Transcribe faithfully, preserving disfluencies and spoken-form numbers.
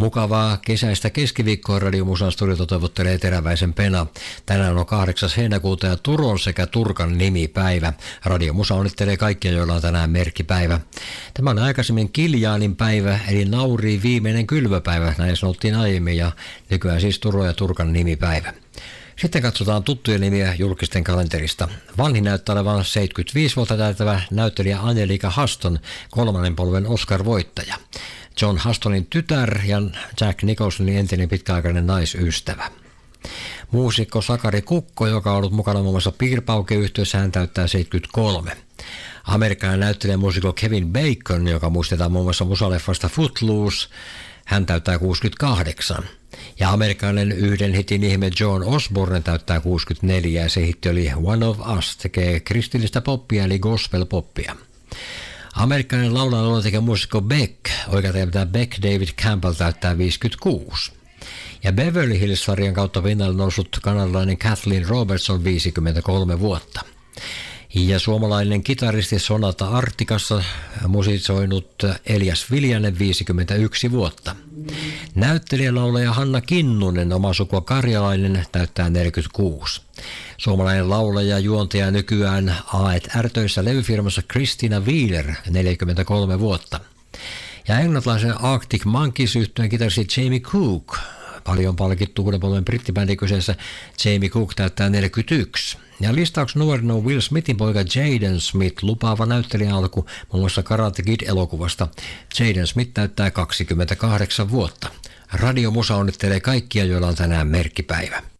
Mukavaa kesäistä keskiviikkoa Radio Musan studiota toivottelee Teräväisen Pena. Tänään on kahdeksas heinäkuuta ja Turon sekä Turkan nimipäivä. Radio Musa onnittelee kaikkia, joilla on tänään merkkipäivä. Tämä on aikaisemmin Kiljaanin päivä, eli Nauriin viimeinen kylvöpäivä, näin sanottiin aiemmin, ja nykyään siis Turon ja Turkan nimipäivä. Sitten katsotaan tuttuja nimiä julkisten kalenterista. Vanhin näyttää olevan seitsemänkymmentäviisi vuotta täyttävä näyttelijä Angelika Huston, kolmannen polven Oscar-voittaja. John Hustonin tytär ja Jack Nicholsonin entinen pitkäaikainen naisystävä. Muusikko Sakari Kukko, joka on ollut mukana muun muassa Piirpauke-yhtiössä, hän täyttää seitsemänkymmentäkolme. Amerikkalainen näyttelijä muusikko Kevin Bacon, joka muistetaan muun muassa musaleffasta Footloose, hän täyttää kuusikymmentäkahdeksan. Ja amerikkalainen yhden hitin ihme John Osborne täyttää kuusikymmentäneljä ja se hitti oli One of Us, tekee kristillistä poppia eli gospel-poppia. Amerikkalainen laulaja tekee muusikko Beck, oikeastaan Beck David Campbell täyttää viisikymmentäkuusi. Ja Beverly Hills-sarjan kautta pinnalle noussut kanadalainen Kathleen Robertson viisikymmentäkolme vuotta. Ja suomalainen kitaristi Sonata Artikassa musisoinut Elias Viljanen viisikymmentäyksi vuotta. Näyttelijä laulaja Hanna Kinnunen, oma sukua karjalainen, täyttää neljäkymmentäkuusi. Suomalainen laulaja juontaja nykyään A et R-töissä levyfirmassa Christina Wheeler, neljäkymmentäkolme vuotta. Ja englantilaisen Arctic Monkeys-yhtyeen kitaristi Jamie Cook, paljon palkittu uuden polven brittibändi kyseessä, Jamie Cook täyttää neljäkymmentäyksi. Ja listauksen nuorena on Will Smithin poika Jaden Smith, lupaava näyttelijä alku muun muassa Karate Kid-elokuvasta. Jaden Smith täyttää kaksikymmentäkahdeksan vuotta. Radio Musa onnittelee kaikkia, joilla on tänään merkkipäivä.